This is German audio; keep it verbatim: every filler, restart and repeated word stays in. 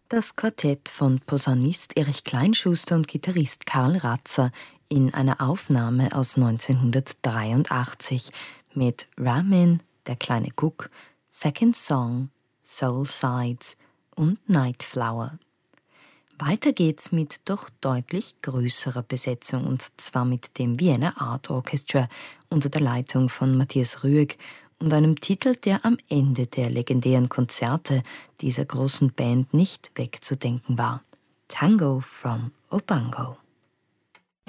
Das Quartett von Posaunist Erich Kleinschuster und Gitarrist Karl Ratzer in einer Aufnahme aus neunzehnhundertdreiundachtzig mit Ramin, Der kleine Cook, Second Song, Soul Sides und Night Flower. Weiter geht's mit doch deutlich größerer Besetzung, und zwar mit dem Vienna Art Orchestra unter der Leitung von Matthias Rüegg und einem Titel, der am Ende der legendären Konzerte dieser großen Band nicht wegzudenken war: Tango from Obango.